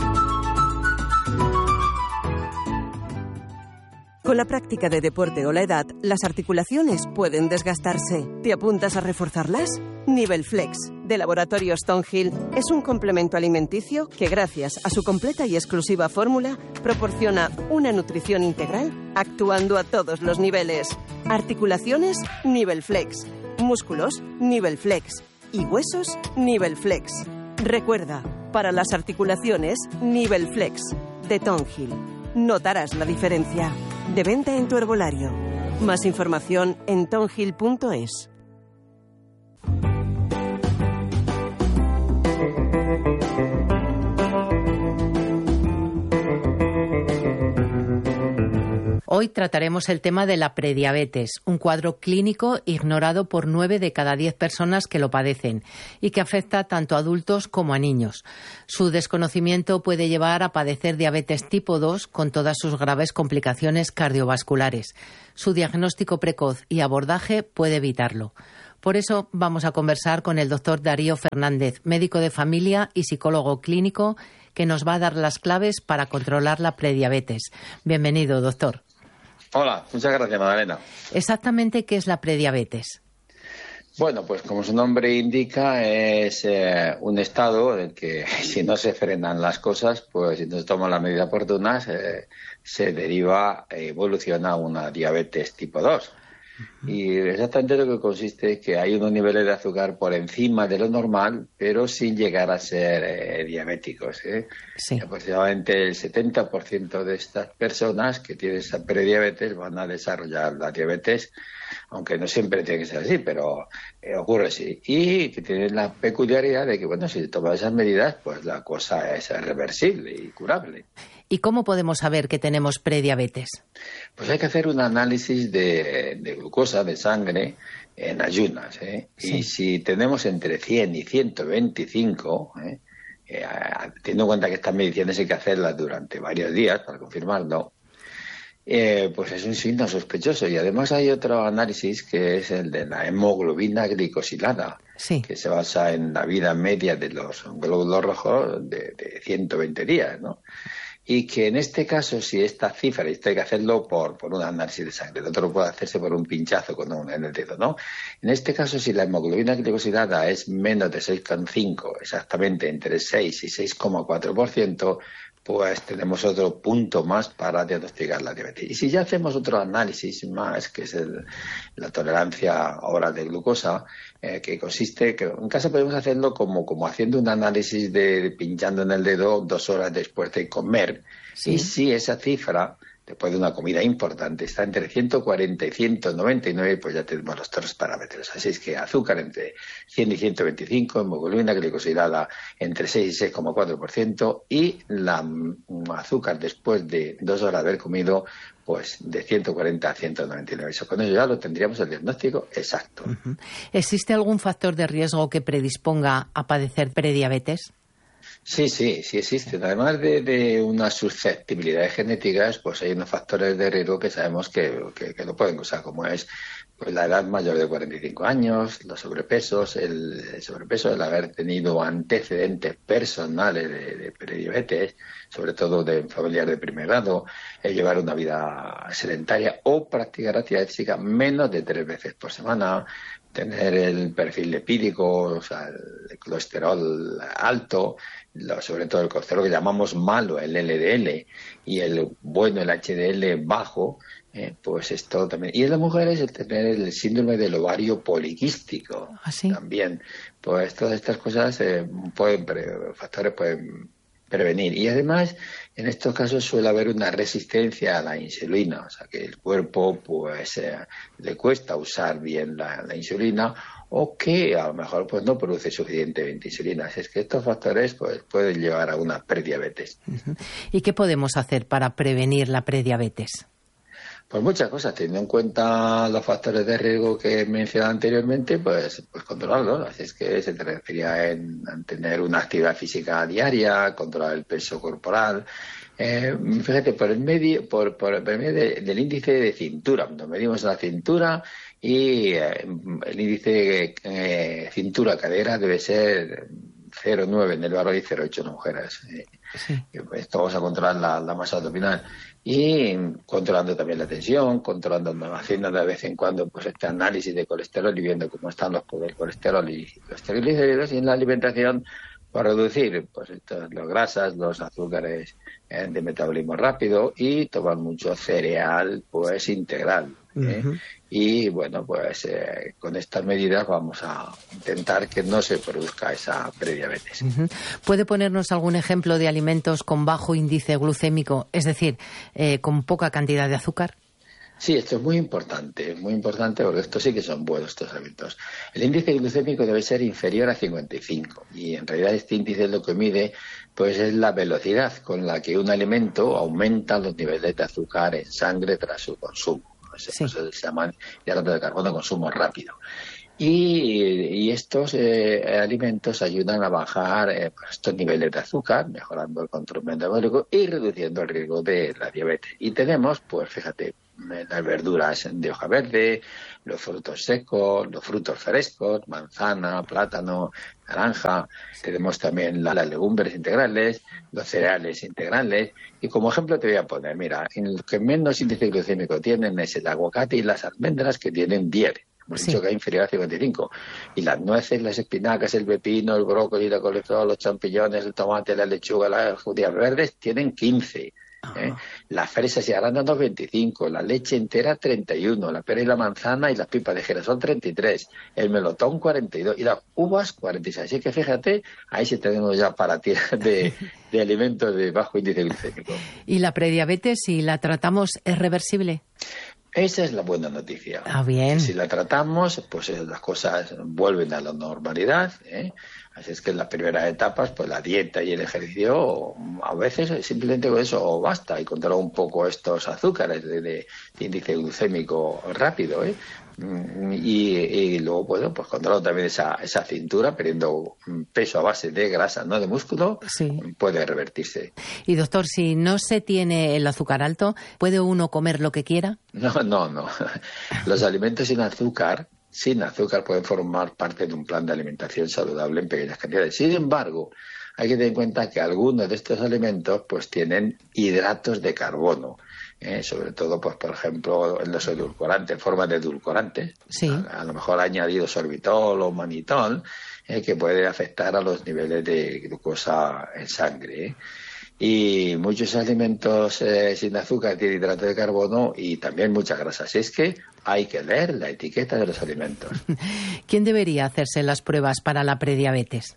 Con la práctica de deporte o la edad, las articulaciones pueden desgastarse. ¿Te apuntas a reforzarlas? Nivel Flex, de Laboratorio Stonehill, es un complemento alimenticio que, gracias a su completa y exclusiva fórmula, proporciona una nutrición integral, actuando a todos los niveles. Articulaciones Nivel Flex. músculos, Nivelflex y huesos, Nivelflex. Recuerda, para las articulaciones, Nivelflex de Tonghil. Notarás la diferencia. De venta en tu herbolario. Más información en tonghil punto es. Hoy trataremos el tema de la prediabetes, un cuadro clínico ignorado por nueve de cada diez personas que lo padecen y que afecta tanto a adultos como a niños. Su desconocimiento puede llevar a padecer diabetes tipo dos con todas sus graves complicaciones cardiovasculares. Su diagnóstico precoz y abordaje puede evitarlo. Por eso vamos a conversar con el doctor Darío Fernández, médico de familia y psicólogo clínico, que nos va a dar las claves para controlar la prediabetes. Bienvenido, doctor. Hola, muchas gracias, Magdalena. ¿Exactamente qué es la prediabetes? Bueno, pues como su nombre indica, es eh, un estado en el que si no se frenan las cosas, pues si no se toman las medidas oportunas, eh, se deriva, evoluciona una diabetes tipo dos. Y exactamente lo que consiste es que hay unos niveles de azúcar por encima de lo normal, pero sin llegar a ser eh, diabéticos. ¿eh? Sí. Aproximadamente el setenta por ciento de estas personas que tienen esa prediabetes van a desarrollar la diabetes, aunque no siempre tiene que ser así, pero eh, ocurre así. Y que tienen la peculiaridad de que, bueno, si se toman esas medidas, pues la cosa es reversible y curable. ¿Y cómo podemos saber que tenemos prediabetes? Pues hay que hacer un análisis de, de glucosa, de sangre, en ayunas. ¿eh? Sí. Y si tenemos entre cien y ciento veinticinco, ¿eh? Eh, teniendo en cuenta que estas mediciones hay que hacerlas durante varios días para confirmarlo, eh, pues es un signo sospechoso. Y además hay otro análisis que es el de la hemoglobina glicosilada, sí. que se basa en la vida media de los glóbulos rojos de, de ciento veinte días, ¿no? Y que en este caso, si esta cifra, y esto hay que hacerlo por, por un análisis de sangre, el otro puede hacerse por un pinchazo con un, en el dedo, ¿no? En este caso, si la hemoglobina glicosilada es menos de seis coma cinco, exactamente entre seis y seis coma cuatro por ciento, pues tenemos otro punto más para diagnosticar la diabetes. Y si ya hacemos otro análisis más, que es el, la tolerancia oral de glucosa, eh, que consiste, que en casa podemos hacerlo como, como haciendo un análisis de, de pinchando en el dedo dos horas después de comer. Sí. Y si esa cifra, después de una comida importante, está entre ciento cuarenta y ciento noventa y nueve, pues ya tenemos los tres parámetros. Así es que azúcar entre cien y ciento veinticinco, hemoglobina glicosilada entre seis y seis coma cuatro por ciento y la azúcar después de dos horas de haber comido, pues de ciento cuarenta a ciento noventa y nueve. Eso, con eso ya lo tendríamos el diagnóstico exacto. Uh-huh. ¿Existe algún factor de riesgo que predisponga a padecer prediabetes? Sí, sí, sí existen. Además de, de unas susceptibilidades genéticas, pues hay unos factores de riesgo que sabemos que, que, que lo pueden causar, como es pues la edad mayor de cuarenta y cinco años, los sobrepesos, el, el sobrepeso, el haber tenido antecedentes personales de, de prediabetes, sobre todo de familiares de primer grado, el llevar una vida sedentaria o practicar actividad física menos de tres veces por semana, tener el perfil lipídico, o sea, el colesterol alto, lo, sobre todo el colesterol que llamamos malo, el L D L, y el bueno, el H D L bajo, eh, pues esto también. Y en las mujeres el tener el síndrome del ovario poliquístico. ¿Ah, sí? También. Pues todas estas cosas eh, pueden, factores pueden prevenir. Y además, en estos casos suele haber una resistencia a la insulina, o sea que el cuerpo pues eh, le cuesta usar bien la, la insulina, o que a lo mejor pues no produce suficientemente insulina. Así es que estos factores pues pueden llevar a una prediabetes. Uh-huh. ¿Y qué podemos hacer para prevenir la prediabetes? Pues muchas cosas, teniendo en cuenta los factores de riesgo que he mencionado anteriormente, pues, pues controlarlos. Así es que se refería en, en tener una actividad física diaria, controlar el peso corporal. Eh, fíjate, por el medio, por, por el medio de, del índice de cintura, nos medimos la cintura y eh, el índice eh, cintura-cadera debe ser cero coma nueve en el varón y cero coma ocho en las mujeres. Eh, sí. Esto vamos a controlar la, la masa abdominal. Y controlando también la tensión, controlando, haciendo de vez en cuando pues este análisis de colesterol y viendo cómo están los el colesterol y los triglicéridos. Y en la alimentación, Para reducir pues estas, las grasas, los azúcares eh, de metabolismo rápido y tomar mucho cereal pues integral. ¿eh? Uh-huh. Y bueno, pues eh, con estas medidas vamos a intentar que no se produzca esa prediabetes. Uh-huh. ¿Puede ponernos algún ejemplo de alimentos con bajo índice glucémico, es decir, eh, con poca cantidad de azúcar? Sí, esto es muy importante, muy importante porque estos sí que son buenos estos alimentos. El índice glucémico debe ser inferior a cincuenta y cinco y en realidad este índice lo que mide pues es la velocidad con la que un alimento aumenta los niveles de azúcar en sangre tras su consumo. Sí. Eso se llama hidratos de carbono, consumo rápido. Y, y estos eh, alimentos ayudan a bajar eh, estos niveles de azúcar, mejorando el control metabólico y reduciendo el riesgo de la diabetes. Y tenemos, pues fíjate, las verduras de hoja verde, los frutos secos, los frutos frescos, manzana, plátano, naranja. Tenemos también las legumbres integrales, los cereales integrales. Y como ejemplo te voy a poner, mira, en los que menos índice glucémico tienen es el aguacate y las almendras, que tienen diez. Hemos dicho sí. que es inferior a cincuenta y cinco. Y las nueces, las espinacas, el pepino, el brócoli, la coliflor, los champiñones, el tomate, la lechuga, las judías verdes tienen quince. ¿eh? Las fresas y arándanos veinticinco, la leche entera treinta y uno, la pera y la manzana y las pipas de girasol treinta y tres, el melocotón cuarenta y dos y las uvas cuarenta y seis. Así que fíjate, ahí sí tenemos ya para tirar de, de alimentos de bajo índice glucémico. ¿Y la prediabetes, si la tratamos, es reversible? Esa es la buena noticia. Ah, bien. Si la tratamos, pues las cosas vuelven a la normalidad, ¿eh? Así es que en las primeras etapas, pues la dieta y el ejercicio, a veces simplemente con eso basta y controlar un poco estos azúcares de, de, de índice glucémico rápido, ¿eh? Y, y luego, bueno, pues controlando también esa, esa cintura, perdiendo peso a base de grasa, no de músculo, sí. puede revertirse. Y doctor, si no se tiene el azúcar alto, ¿puede uno comer lo que quiera? No, no, no. Los alimentos sin azúcar, sin azúcar pueden formar parte de un plan de alimentación saludable en pequeñas cantidades. Sin embargo, hay que tener en cuenta que algunos de estos alimentos pues tienen hidratos de carbono. Eh, sobre todo, pues por ejemplo, en los edulcorantes, en forma de edulcorantes, sí. a, a lo mejor añadido sorbitol o manitol, eh, que puede afectar a los niveles de glucosa en sangre. ¿eh? Y muchos alimentos eh, sin azúcar tienen hidrato de carbono y también mucha grasa. Así es que hay que leer la etiqueta de los alimentos. ¿Quién debería hacerse las pruebas para la prediabetes?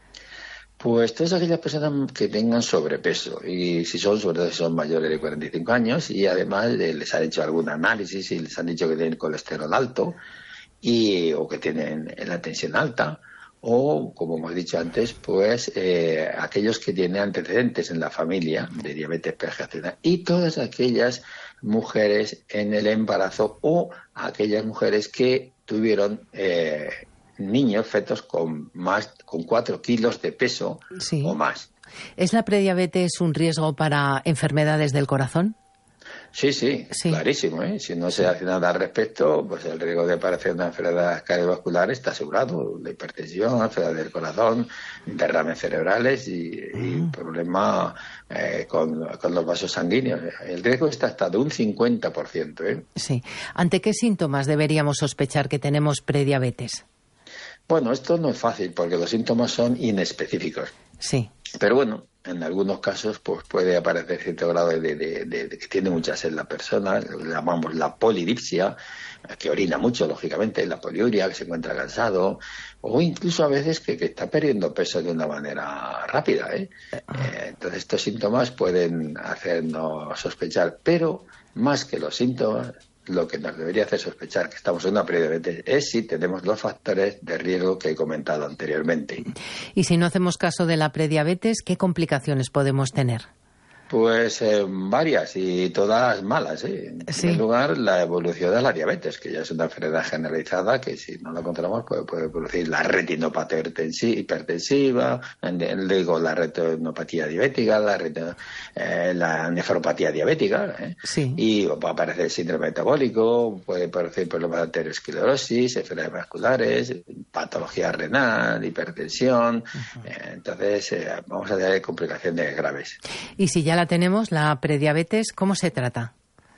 Pues todas aquellas personas que tengan sobrepeso y si son, sobre todo si son mayores de cuarenta y cinco años y además eh, les han hecho algún análisis y les han dicho que tienen colesterol alto y o que tienen la tensión alta o, como hemos dicho antes, pues eh, aquellos que tienen antecedentes en la familia de diabetes gestacional y todas aquellas mujeres en el embarazo o aquellas mujeres que tuvieron eh, niños, fetos con más, con cuatro kilos de peso sí. o más. ¿Es la prediabetes un riesgo para enfermedades del corazón? Sí, sí, sí. clarísimo. ¿eh? Si no se hace nada al respecto, pues el riesgo de padecer una enfermedad cardiovascular está asegurado. La hipertensión, enfermedad del corazón, derrames cerebrales y, mm. y problemas eh, con, con los vasos sanguíneos. El riesgo está hasta de un cincuenta por ciento. ¿eh? Sí. ¿Ante qué síntomas deberíamos sospechar que tenemos prediabetes? Bueno, esto no es fácil porque los síntomas son inespecíficos. Sí. Pero bueno, en algunos casos pues puede aparecer cierto grado de, de, de, de, de que tiene mucha sed la persona, lo que llamamos la polidipsia, que orina mucho, lógicamente, la poliuria, que se encuentra cansado, o incluso a veces que, que está perdiendo peso de una manera rápida. ¿eh? Eh, entonces estos síntomas pueden hacernos sospechar, pero más que los síntomas, lo que nos debería hacer sospechar que estamos en una prediabetes es si tenemos los factores de riesgo que he comentado anteriormente. Y si no hacemos caso de la prediabetes, ¿qué complicaciones podemos tener? Pues eh, varias y todas malas. ¿eh? En sí. primer lugar, la evolución de la diabetes, que ya es una enfermedad generalizada que si no la controlamos puede, puede producir la retinopatía hipertensiva, luego la retinopatía diabética, la, retino, eh, la nefropatía diabética, ¿eh? sí. y va a aparecer el síndrome metabólico, puede producir problemas de arteriosclerosis, enfermedades vasculares, patología renal, hipertensión. Uh-huh. eh, entonces, eh, vamos a tener complicaciones graves. Y si ya la tenemos, la prediabetes, ¿cómo se trata?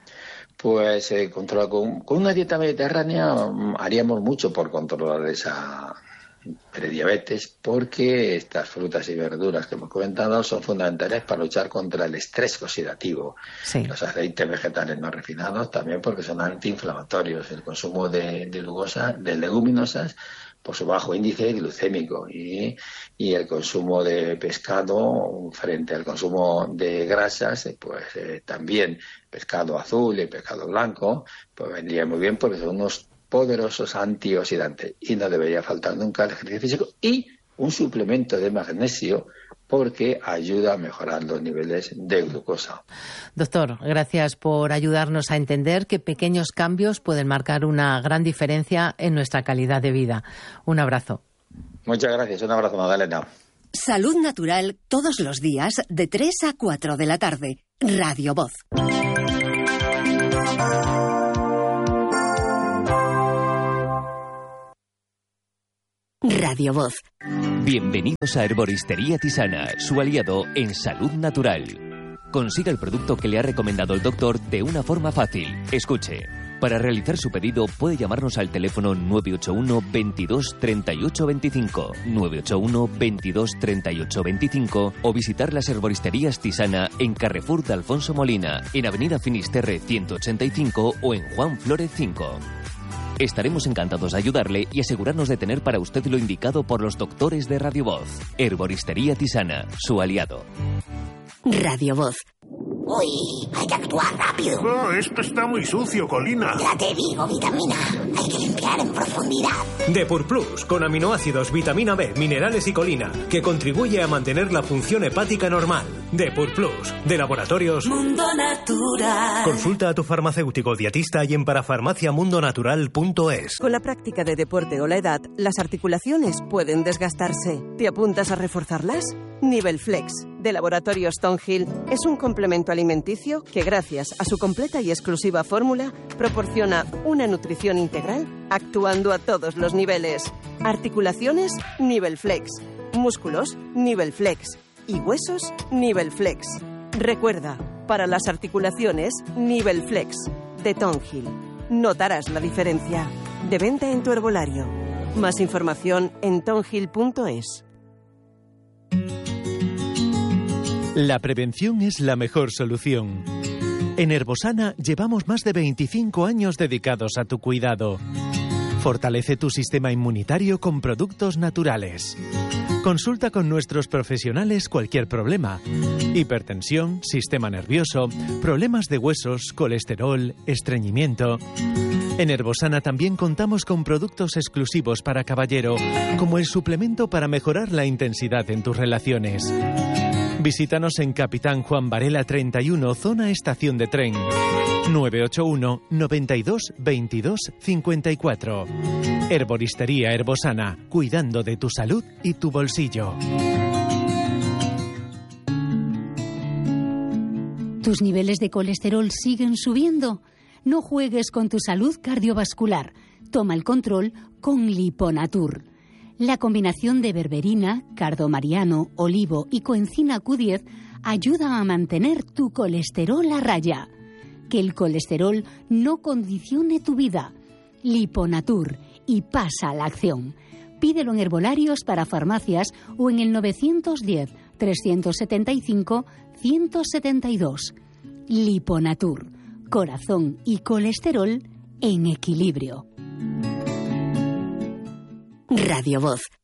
Pues eh, controlar con, con una dieta mediterránea um, haríamos mucho por controlar esa prediabetes, porque estas frutas y verduras que hemos comentado son fundamentales para luchar contra el estrés oxidativo. Sí. Los aceites vegetales no refinados también, porque son antiinflamatorios. El consumo de, de glucosa, de leguminosas, por su bajo índice glucémico, y, y el consumo de pescado frente al consumo de grasas, pues eh, también pescado azul y pescado blanco, pues vendría muy bien porque son unos poderosos antioxidantes, y no debería faltar nunca el ejercicio físico y un suplemento de magnesio, porque ayuda a mejorar los niveles de glucosa. Doctor, gracias por ayudarnos a entender que pequeños cambios pueden marcar una gran diferencia en nuestra calidad de vida. Un abrazo. Muchas gracias. Un abrazo, Magdalena. Salud Natural todos los días de tres a cuatro de la tarde. Radio Voz. Radio Voz. Bienvenidos a Herboristería Tisana, su aliado en salud natural. Consiga el producto que le ha recomendado el doctor de una forma fácil. Escuche. Para realizar su pedido puede llamarnos al teléfono nueve ocho uno, veintidós, treinta y ocho veinticinco, nueve ocho uno, veintidós, treinta y ocho veinticinco o visitar las Herboristerías Tisana en Carrefour de Alfonso Molina, en Avenida Finisterre ciento ochenta y cinco o en Juan Flórez cinco. Estaremos encantados de ayudarle y asegurarnos de tener para usted lo indicado por los doctores de Radio Voz. Herboristería Tisana, su aliado. Radio Voz. Uy, hay que actuar rápido. Oh, esto está muy sucio, Colina. Ya te digo, vitamina. Hay que limpiar en profundidad. Depur Plus, con aminoácidos, vitamina B, minerales y colina, que contribuye a mantener la función hepática normal. Depur Plus, de Laboratorios Mundo Natural. Consulta a tu farmacéutico dietista y en parafarmacia mundo natural punto es. Con la práctica de deporte o la edad, las articulaciones pueden desgastarse. ¿Te apuntas a reforzarlas? Nivel Flex, de Laboratorios Tonhill, es un complemento alimenticio que, gracias a su completa y exclusiva fórmula, proporciona una nutrición integral actuando a todos los niveles. Articulaciones, Nivel Flex. Músculos, Nivel Flex. Y huesos, Nivel Flex. Recuerda, para las articulaciones, Nivel Flex, de Tonhill. Notarás la diferencia. De venta en tu herbolario. Más información en tonhill punto es. La prevención es la mejor solución. En Herbosana llevamos más de veinticinco años dedicados a tu cuidado. Fortalece tu sistema inmunitario con productos naturales. Consulta con nuestros profesionales cualquier problema. Hipertensión, sistema nervioso, problemas de huesos, colesterol, estreñimiento. En Herbosana también contamos con productos exclusivos para caballero, como el suplemento para mejorar la intensidad en tus relaciones. Visítanos en Capitán Juan Varela treinta y uno, zona estación de tren. nueve ocho uno, noventa y dos, veintidós, cincuenta y cuatro. Herboristería Herbosana, cuidando de tu salud y tu bolsillo. ¿Tus niveles de colesterol siguen subiendo? No juegues con tu salud cardiovascular. Toma el control con Liponatur. La combinación de berberina, cardomariano, olivo y coenzima Q diez ayuda a mantener tu colesterol a raya. Que el colesterol no condicione tu vida. Liponatur, y pasa a la acción. Pídelo en herbolarios para farmacias o en el nueve uno cero, tres siete cinco, uno siete dos. Liponatur, corazón y colesterol en equilibrio. Radio Voz.